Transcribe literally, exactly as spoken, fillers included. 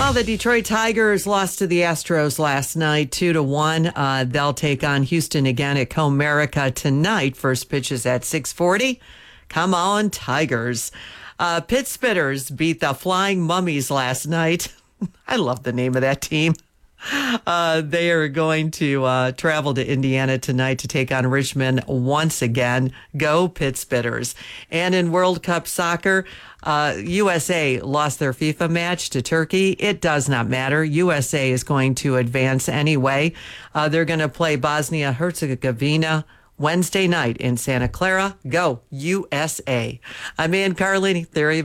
Well, the Detroit Tigers lost to the Astros last night, two to one. Uh, they'll take on Houston again at Comerica tonight. First pitch is at six forty. Come on, Tigers. Uh, Pit Spitters beat the Flying Mummies last night. I love the name of that team. Uh, they are going to uh, travel to Indiana tonight to take on Richmond once again. Go Pit Spitters. And in World Cup soccer, uh, U S A lost their FIFA match to Turkey. It does not matter. U S A is going to advance anyway. Uh, they're going to play Bosnia-Herzegovina Wednesday night in Santa Clara. Go U S A. I'm Ann Carlini. There you